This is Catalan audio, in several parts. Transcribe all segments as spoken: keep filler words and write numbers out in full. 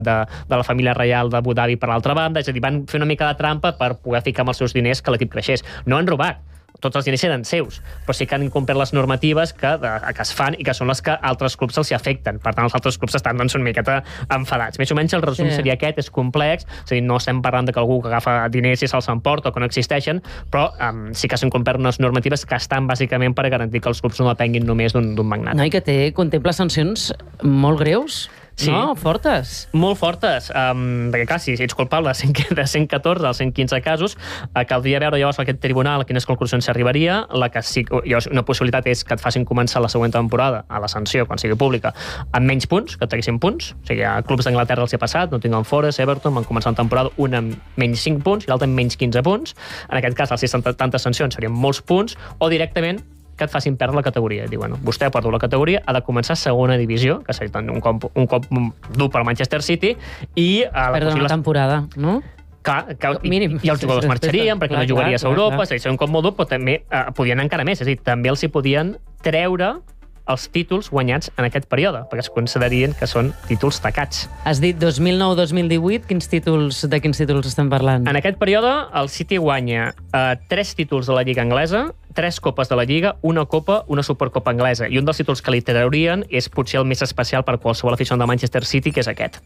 de, de la família reial d'Abu Dhabi per l'altra banda, és a dir, van fer una mica de trampa per poder ficar amb els seus diners que l'equip creixés. No han robat, tots els diners eren seus, però sí que han incomplert les normatives que, de, que es fan i que són les que altres clubs els hi afecten. Per tant, els altres clubs estan doncs, una miqueta enfadats. Més o menys el resum sí. seria aquest, és complex, és a dir, no estem parlant de que algú que agafa diners i se'ls emporta o que no existeixen, però um, sí que s'han complert unes normatives que estan bàsicament per garantir que els clubs no depenguin només d'un magnat. No, i que té, contempla sancions molt greus. Sí. No, fortes. Molt fortes, um, perquè clar, si ets culpable de cent catorze als cent quinze casos, eh, caldria veure llavors aquest tribunal a quines conclusions s'arribaria. La que sí, llavors, una possibilitat és que et facin començar la següent temporada, a la sanció, quan sigui pública, amb menys punts, que treguessin punts. O sigui, a clubs d'Anglaterra els hi ha passat, Nottingham Forest, Everton, van començar una temporada, una amb menys cinc punts i l'altra amb menys quinze punts. En aquest cas, les tantes sancions serien molts punts, o directament que et facin perdre la categoria. Diu, bueno, vostè ha perdut la categoria, ha de començar segona divisió, que seria un cop, un cop dur per Manchester City, i... Perdre una temporada, no? Clar, que, i, i els jugadors marxarien perquè clar, no jugaries clar, a Europa, clar, clar. Seria un cop molt dur, però també eh, podien encara més, és a dir, també els hi podien treure els títols guanyats en aquest període, perquè es considerarien que són títols tacats. Has dit dos mil nou dos mil divuit, quins títols, de quins títols estem parlant? En aquest període, el City guanya eh, tres títols de la Lliga Anglesa, tres copes de la Lliga, una copa, una Supercopa anglesa, i un dels títols que li traurien és potser el més especial per qualsevol aficionat de Manchester City, que és aquest.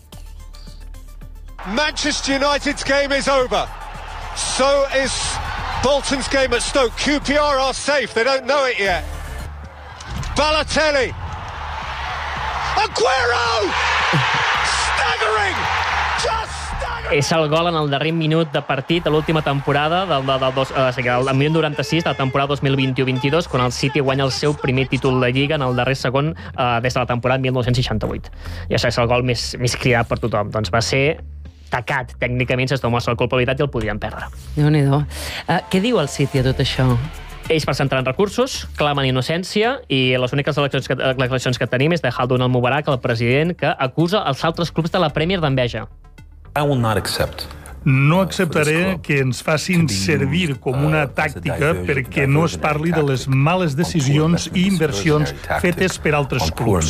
Manchester United's game is over. So is Bolton's game at Stoke. Q P R are safe, they don't know it yet. Balotelli! Aguero! Staggering! Just staggering! És el gol en el darrer minut de partit a l'última temporada del, del, del, del, del, del minut noranta-sis de la temporada dos mil vint-u vint-i-dos, quan el City guanya el seu primer títol de Lliga en el darrer segon eh, des de la temporada mil nou-cents seixanta-vuit. I això és el gol més, més cridat per tothom. Doncs va ser tacat, tècnicament, sense tomar la culpabilitat i el podien perdre. Déu-n'hi-do. Uh, què diu el City a tot això? Ells presentaran recursos, clamen innocència, i les úniques declaracions que, declaracions que tenim és de Khaldoon Al-Mubarak, el president, que acusa els altres clubs de la Premier d'enveja. I will not accept No acceptaré que ens facin servir com una tàctica perquè no es parli de les males decisions i inversions fetes per altres clubs.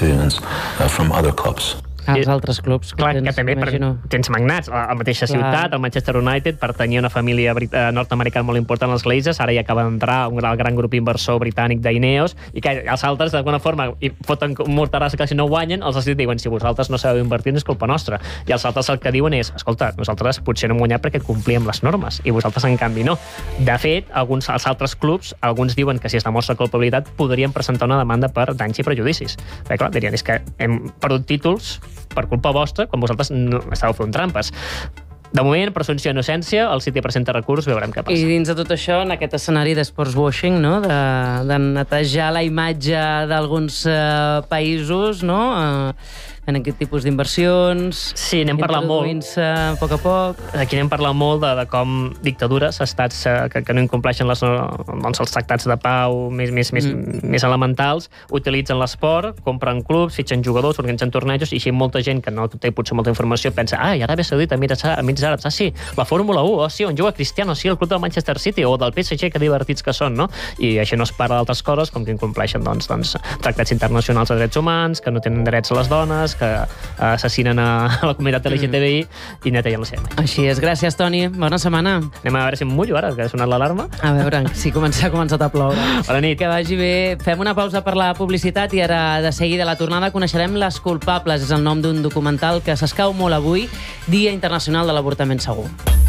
als altres clubs. Clar, que, tens, que també per, tens magnats. A la mateixa Clar. ciutat, el Manchester United, pertanyia a una família nord-americana molt important, els Glazers, ara ja acaba d'entrar un gran, gran grup inversor britànic d'Ineos, i que els altres, d'alguna forma, i foten un morteràs que si no guanyen, els altres diuen, si vosaltres no sabeu invertir, és culpa nostra. I els altres el que diuen és, escolta, nosaltres potser no hem guanyat perquè complíem les normes, i vosaltres, en canvi, no. De fet, alguns els altres clubs, alguns diuen que si es demostra culpabilitat, podrien presentar una demanda per danys i prejudicis. Perquè, clar, dirien, és que hem perdut títols per culpa vostra, quan vosaltres no estàveu fent trampes. De moment, presumpció d'innocència, el City presenta recurs, veurem què passa. I dins de tot això, en aquest escenari d'sports washing, no? de, de netejar la imatge d'alguns eh, països, no? Eh, en aquest tipus d'inversions... Sí, n'hem parlat molt. A poc a poc. Aquí n'hem parlat molt de, de com dictadures, estats eh, que, que no incompleixen les, doncs, els tractats de pau més, més, mm. més, més elementals, utilitzen l'esport, compren clubs, fitxen jugadors, organitzen tornejos, i així molta gent que no té potser molta informació pensa, ah, i Aràbia Saudita, Emirats Àrabs, ah, sí, la Fórmula u, oh, sí, on juga Cristiano, sí, el club del Manchester City, o del P S G, que divertits que són, no? I així no es parla d'altres coses, com que incompleixen, doncs, doncs, tractats internacionals de drets humans, que no tenen drets a les dones, que assassinen a la comunitat L G T B I mm. i netejen la seva imatge. Així és. Gràcies, Toni. Bona setmana. Anem a veure si em mullo ara, que ha sonat l'alarma. A veure, si comença, ha començat a ploure. Bona nit. Que vagi bé. Fem una pausa per la publicitat i ara, de seguida, a la tornada, coneixerem Les culpables. És el nom d'un documental que s'escau molt avui, Dia Internacional de l'Avortament Segur.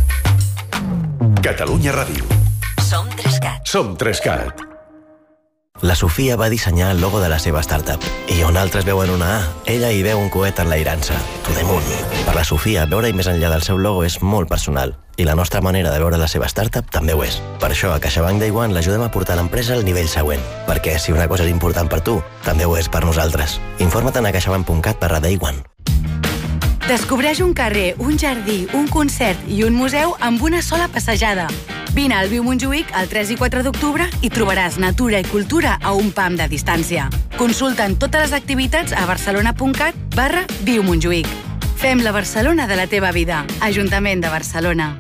Catalunya Ràdio. Som Trescat. Som Trescat. La Sofia va dissenyar el logo de la seva startup i on altres veuen una A, ella hi veu un coet enlairant-se. To the moon. Per la Sofia, veure-hi més enllà del seu logo és molt personal i la nostra manera de veure la seva startup també ho és. Per això, a CaixaBank Day One l'ajudem a portar l'empresa al nivell següent, perquè si una cosa és important per tu, també ho és per nosaltres. Informa't a caixabank punt cat barra day one. Descobreix un carrer, un jardí, un concert i un museu amb una sola passejada. Vine al Viu Montjuïc el tres i quatre d'octubre i trobaràs natura i cultura a un pam de distància. Consulta'n totes les activitats a barcelona punt cat barra Viu Montjuïc. Fem la Barcelona de la teva vida. Ajuntament de Barcelona.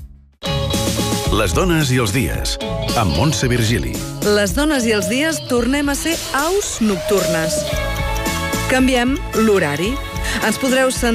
Les dones i els dies, amb Montse Virgili. Les dones i els dies tornem a ser aus nocturnes. Canviem l'horari. Ens podreu sentir